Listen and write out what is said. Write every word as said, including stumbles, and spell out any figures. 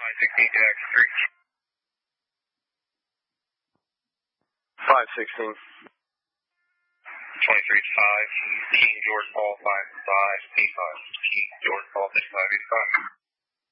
five sixteen Jackson three. five sixteen. twenty-three five, King George Paul five five eight five. King George Paul six five eight five.